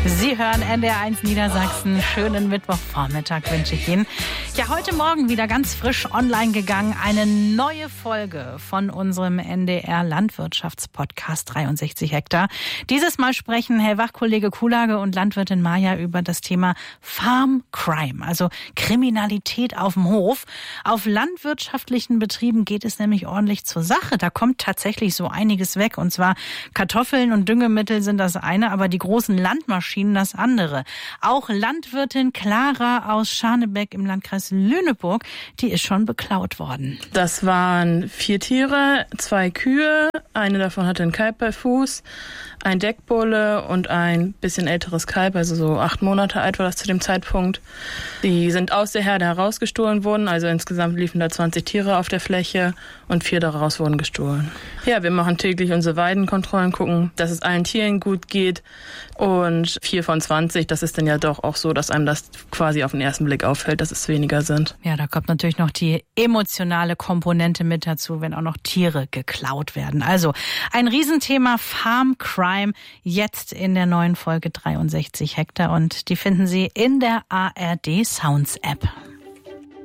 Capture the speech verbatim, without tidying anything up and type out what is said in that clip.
Sie hören N D R eins Niedersachsen. Schönen Mittwochvormittag wünsche ich Ihnen. Ja, heute Morgen wieder ganz frisch online gegangen. Eine neue Folge von unserem N D R Landwirtschaftspodcast dreiundsechzig Hektar. Dieses Mal sprechen Hellwach-Kollege Kuhlage und Landwirtin Maja über das Thema Farm Crime, also Kriminalität auf dem Hof. Auf landwirtschaftlichen Betrieben geht es nämlich ordentlich zur Sache. Da kommt tatsächlich so einiges weg. Und zwar Kartoffeln und Düngemittel sind das eine, aber die großen Landmaschinen das andere. Auch Landwirtin Clara aus Scharnebeck im Landkreis Lüneburg, die ist schon beklaut worden. Das waren vier Tiere, zwei Kühe, eine davon hatte einen Kalb bei Fuß, ein Deckbulle und ein bisschen älteres Kalb, also so acht Monate alt war das zu dem Zeitpunkt. Die sind aus der Herde herausgestohlen worden, also insgesamt liefen da zwanzig Tiere auf der Fläche und vier daraus wurden gestohlen. Ja, wir machen täglich unsere Weidenkontrollen, gucken, dass es allen Tieren gut geht und vier von zwanzig, das ist dann ja doch auch so, dass einem das quasi auf den ersten Blick auffällt, dass es weniger sind. Ja, da kommt natürlich noch die emotionale Komponente mit dazu, wenn auch noch Tiere geklaut werden. Also ein Riesenthema Farm Crime, jetzt in der neuen Folge dreiundsechzig Hektar und die finden Sie in der A R D Sounds App.